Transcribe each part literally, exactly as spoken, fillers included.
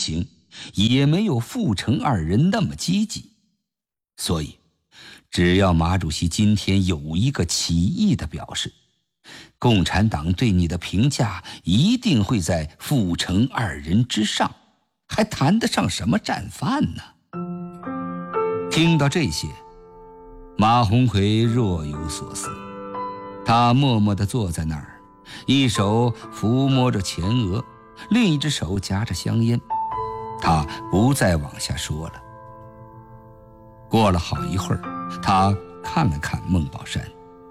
情，也没有傅成二人那么积极。所以只要马主席今天有一个起义的表示，共产党对你的评价一定会在傅成二人之上，还谈得上什么战犯呢？听到这些，马鸿逵若有所思，他默默地坐在那儿，一手抚摸着前额，另一只手夹着香烟，他不再往下说了。过了好一会儿，他看了看孟宝山。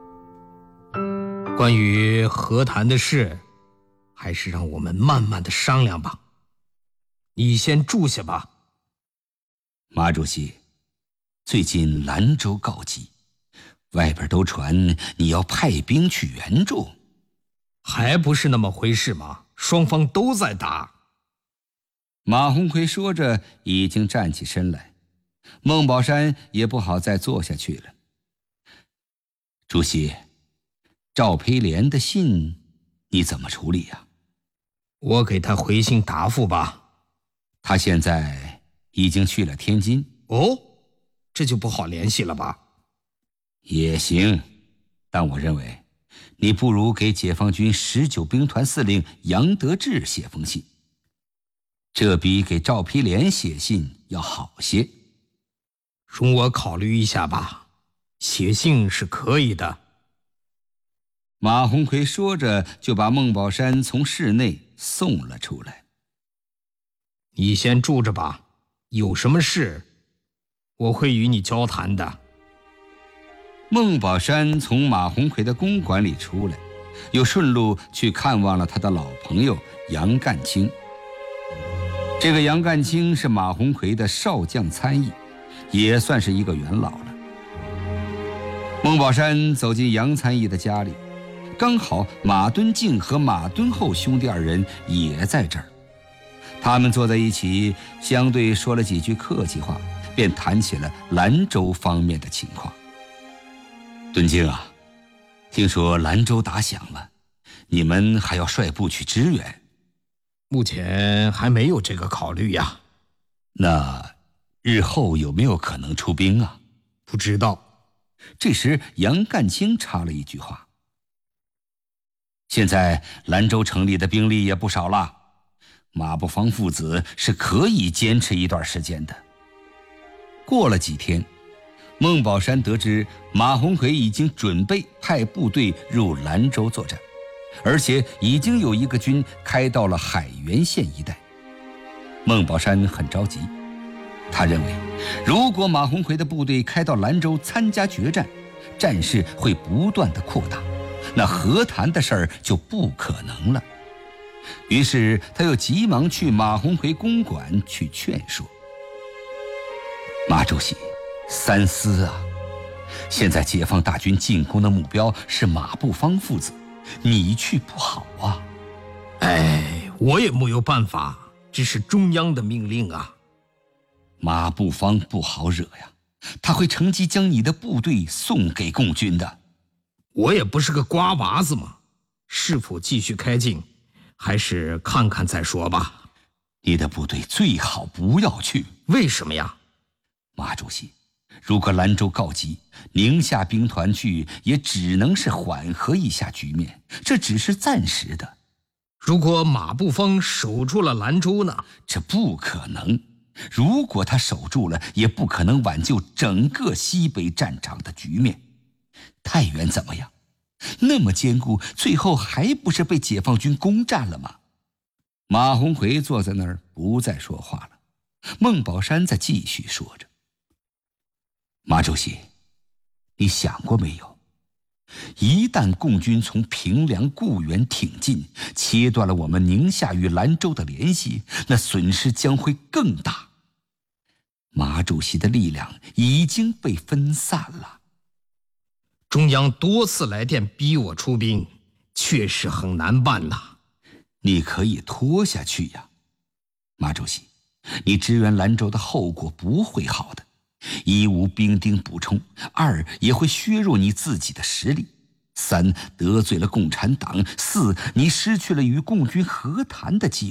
关于和谈的事，还是让我们慢慢的商量吧。你先住下吧。 马主席，最近兰州告急，外边都传你要派兵去援助。 还不是那么回事吗？双方都在打。 马鸿逵说着已经站起身来，孟宝山也不好再坐下去了。主席，赵培莲的信你怎么处理呀？ 我给他回信答复吧。 他现在已经去了天津。 哦，这就不好联系了吧？ 也行，但我认为你不如给解放军十九兵团司令杨得志写封信，这比给赵培莲写信要好些。 容我考虑一下吧，写信是可以的。 马鸿逵说着就把孟宝山从室内送了出来。 你先住着吧，有什么事我会与你交谈的。 孟宝山从马鸿逵的公馆里出来，又顺路去看望了他的老朋友杨干清。这个杨干清是马鸿逵的少将参议，也算是一个元老了。孟宝山走进杨参议的家里，刚好马敦敬和马敦厚兄弟二人也在这儿。他们坐在一起，相对说了几句客气话，便谈起了兰州方面的情况。敦敬啊，听说兰州打响了，你们还要率部去支援？ 目前还没有这个考虑呀。 那日后有没有可能出兵啊？ 不知道。 这时杨干清插了一句话：现在兰州城里的兵力也不少了，马步芳父子是可以坚持一段时间的。过了几天，孟宝山得知马鸿逵已经准备派部队入兰州作战，而且已经有一个军开到了海原县一带。孟宝山很着急，他认为如果马鸿逵的部队开到兰州参加决战，战事会不断的扩大，那和谈的事儿就不可能了。于是他又急忙去马鸿逵公馆去劝说。马主席，三思啊！现在解放大军进攻的目标是马步芳父子，你去不好啊。 哎，我也没有办法，这是中央的命令啊。 马步芳不好惹呀，他会乘机将你的部队送给共军的。 我也不是个瓜娃子嘛，是否继续开进，还是看看再说吧。 你的部队最好不要去。 为什么呀？ 马主席，如果兰州告急，宁夏兵团去也只能是缓和一下局面，这只是暂时的。 如果马步芳守住了兰州呢？ 这不可能。如果他守住了，也不可能挽救整个西北战场的局面。太原怎么样？那么坚固，最后还不是被解放军攻占了吗？马鸿逵坐在那儿不再说话了。孟宝山在继续说着：马主席，你想过没有，一旦共军从平凉固原挺进，切断了我们宁夏与兰州的联系，那损失将会更大。马主席的力量已经被分散了。 中央多次来电逼我出兵，确实很难办呐。 你可以拖下去呀。马主席，你支援兰州的后果不会好的。一无兵丁补充，二也会削弱你自己的实力，三得罪了共产党，四你失去了与共军和谈的机会，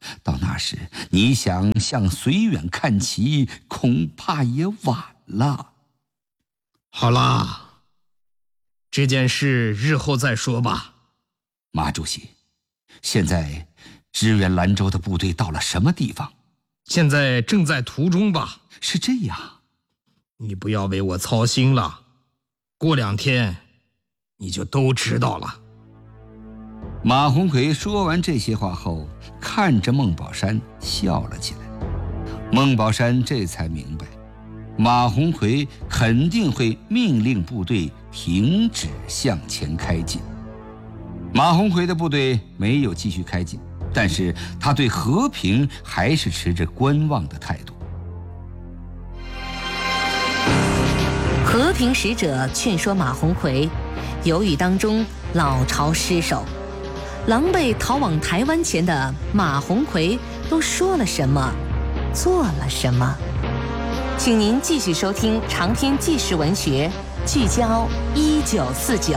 到那时，你想向绥远看齐，恐怕也晚了。 好啦，这件事日后再说吧。 马主席，现在支援兰州的部队到了什么地方？ 现在正在途中吧。 是这样。 你不要为我操心了，过两天你就都知道了。 马鸿逵说完这些话后，看着孟宝山笑了起来。孟宝山这才明白，马鸿逵肯定会命令部队停止向前开进。马鸿逵的部队没有继续开进，但是他对和平还是持着观望的态度。 和平使者劝说马鸿逵，由于当中老巢失守，狼狈逃往台湾前的马鸿逵都说了什么，做了什么？请您继续收听长篇纪实文学《聚焦一九四九》。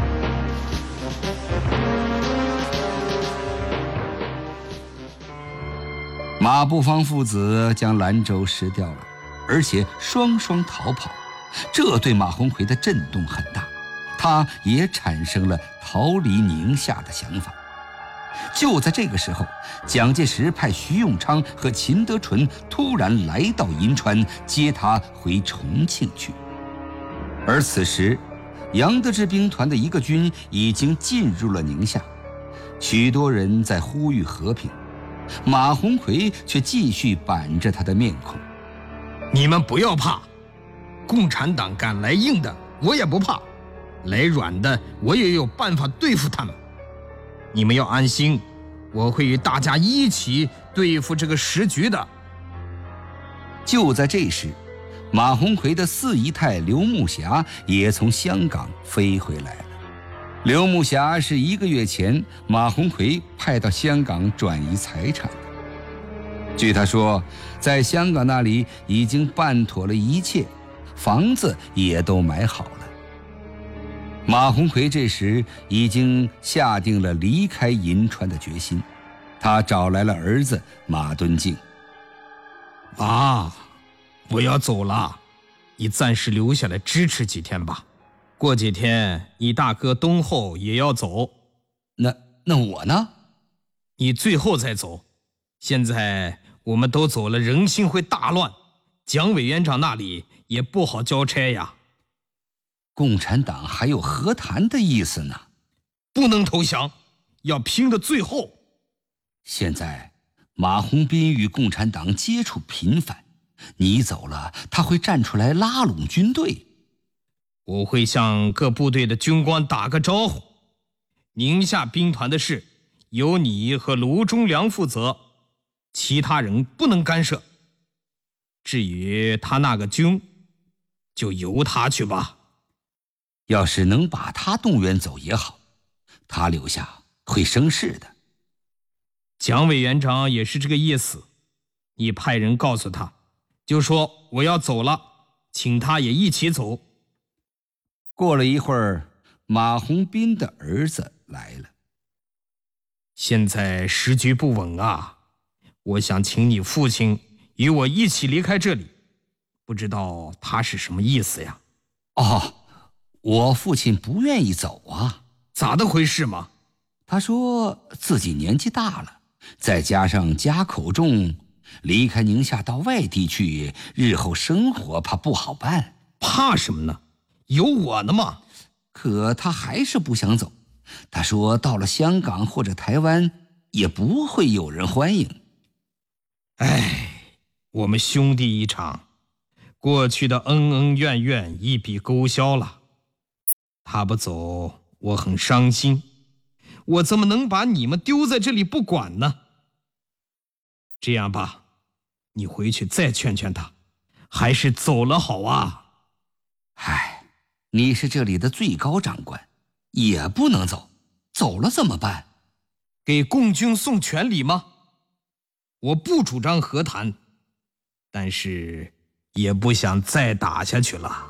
马步芳父子将兰州失掉了，而且双双逃跑，这对马鸿逵的震动很大，他也产生了逃离宁夏的想法。就在这个时候，蒋介石派徐永昌和秦德纯突然来到银川，接他回重庆去。而此时，杨得志兵团的一个军已经进入了宁夏，许多人在呼吁和平，马鸿逵却继续板着他的面孔。 你们不要怕，共产党敢来硬的，我也不怕；来软的，我也有办法对付他们。你们要安心，我会与大家一起对付这个时局的。 就在这时，马鸿逵的四姨太刘木霞也从香港飞回来了。刘木霞是一个月前马鸿逵派到香港转移财产的。据他说，在香港那里已经办妥了一切，房子也都买好了。马鸿逵这时已经下定了离开银川的决心，他找来了儿子马敦敬。 爸，我要走了，你暂时留下来支持几天吧。过几天你大哥东后也要走。 那那我呢？ 你最后再走。现在我们都走了，人心会大乱，蒋委员长那里也不好交差呀。 共产党还有和谈的意思呢。 不能投降，要拼到最后。 现在马鸿宾与共产党接触频繁，你走了，他会站出来拉拢军队。 我会向各部队的军官打个招呼，宁夏兵团的事由你和卢忠良负责，其他人不能干涉。至于他那个军，就由他去吧。 要是能把他动员走也好，他留下会生事的。 蒋委员长也是这个意思，你派人告诉他，就说我要走了，请他也一起走。 过了一会儿，马鸿宾的儿子来了。 现在时局不稳啊，我想请你父亲与我一起离开这里，不知道他是什么意思呀？ 哦，我父亲不愿意走啊。 咋的回事嘛？ 他说自己年纪大了，再加上家口重，离开宁夏到外地去，日后生活怕不好办。 怕什么呢？有我呢嘛。 可他还是不想走。他说到了香港或者台湾，也不会有人欢迎。 唉，我们兄弟一场，过去的恩恩怨怨一笔勾销了。他不走，我很伤心。我怎么能把你们丢在这里不管呢？这样吧，你回去再劝劝他，还是走了好啊。 唉，你是这里的最高长官，也不能走，走了怎么办？ 给共军送权礼吗？我不主张和谈，但是也不想再打下去了。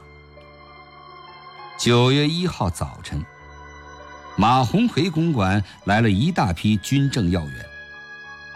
九月一号早晨，马鸿逵公馆来了一大批军政要员。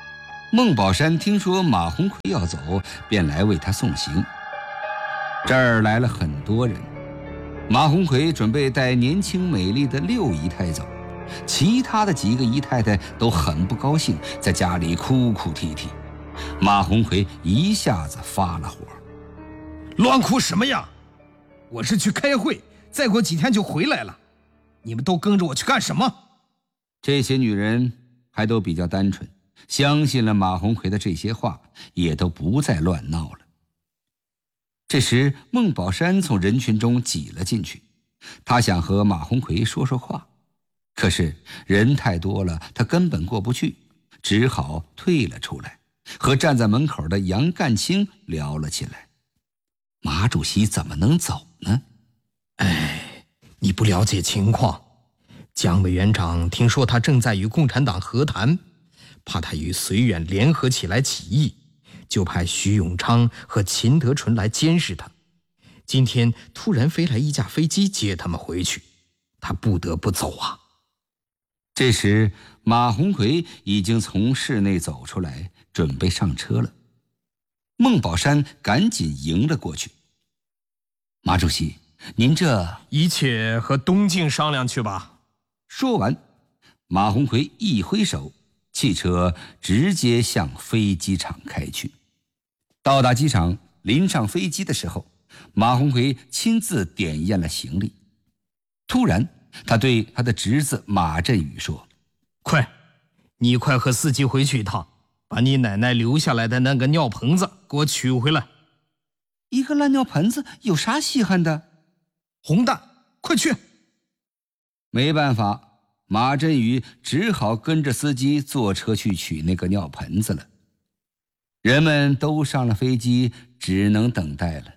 孟宝山听说马鸿逵要走，便来为他送行。这儿来了很多人，马鸿逵准备带年轻美丽的六姨太走，其他的几个姨太太都很不高兴，在家里哭哭啼啼。马鸿逵一下子发了火： 乱哭什么呀？我是去开会，再过几天就回来了，你们都跟着我去干什么？ 这些女人还都比较单纯，相信了马鸿逵的这些话，也都不再乱闹了。这时孟宝山从人群中挤了进去，他想和马鸿逵说说话，可是人太多了，他根本过不去，只好退了出来，和站在门口的杨干清聊了起来。马主席怎么能走呢？ 哎，你不了解情况，蒋委员长听说他正在与共产党和谈，怕他与绥远联合起来起义，就派徐永昌和秦德纯来监视他。今天突然飞来一架飞机接他们回去，他不得不走啊。 这时马鸿逵已经从室内走出来，准备上车了。孟宝山赶紧迎了过去：马主席，您这一切和东晋商量去吧。 说完，马鸿逵一挥手，汽车直接向飞机场开去。到达机场，临上飞机的时候，马鸿逵亲自点验了行李。突然他对他的侄子马振宇说： 快，你快和司机回去一趟，把你奶奶留下来的那个尿盆子给我取回来。 一个烂尿盆子有啥稀罕的？ 红蛋，快去！ 没办法，马振宇只好跟着司机坐车去取那个尿盆子了。人们都上了飞机，只能等待了。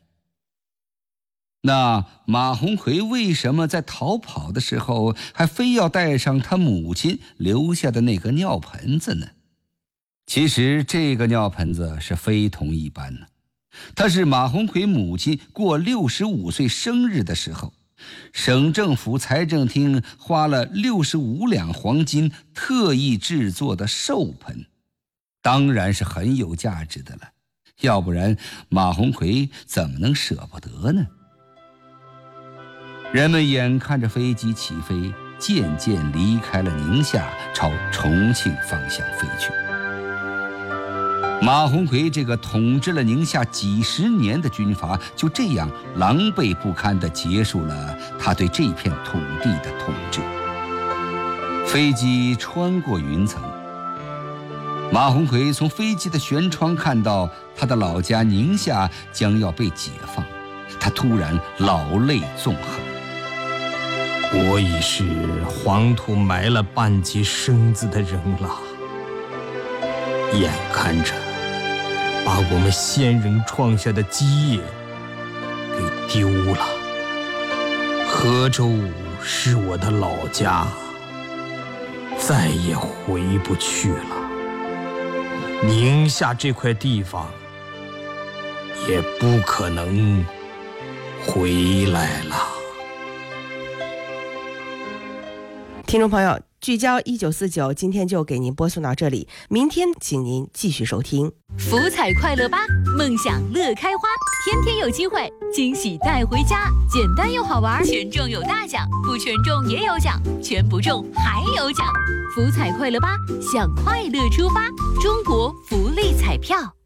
那马鸿逵为什么在逃跑的时候还非要带上他母亲留下的那个尿盆子呢？其实这个尿盆子是非同一般呢，它是马鸿逵母亲过六十五岁生日的时候，省政府财政厅花了六十五两黄金特意制作的寿盆，当然是很有价值的了，要不然马鸿逵怎么能舍不得呢？人们眼看着飞机起飞，渐渐离开了宁夏，朝重庆方向飞去。马鸿逵这个统治了宁夏几十年的军阀，就这样狼狈不堪地结束了他对这片土地的统治。飞机穿过云层，马鸿逵从飞机的舷窗看到他的老家宁夏将要被解放，他突然老泪纵横。 我已是黄土埋了半截身子的人了，眼看着把我们先人创下的基业给丢了。河州是我的老家，再也回不去了。宁夏这块地方也不可能回来了。 听众朋友，聚焦一九四九，今天就给您播送到这里，明天请您继续收听。 福彩快乐吧，梦想乐开花，天天有机会，惊喜带回家，简单又好玩，全中有大奖，不全中也有奖，全不中还有奖。福彩快乐吧，向快乐出发，中国福利彩票。